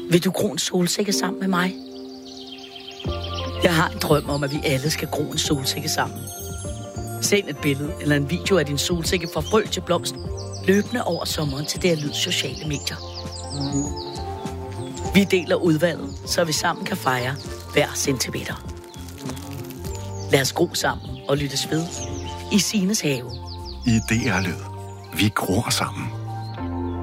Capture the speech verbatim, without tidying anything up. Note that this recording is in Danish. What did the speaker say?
Vil du gro en solsikke sammen med mig? Jeg har en drøm om, at vi alle skal gro en solsikke sammen. Send et billede eller en video af din solsikke fra frø til blomst løbende over sommeren til det her lyd sociale medier. Vi deler udvalget, så vi sammen kan fejre hver centimeter. Lad os gro sammen og lyttes ved i Sines have. Idéer Lyd. Vi gror sammen.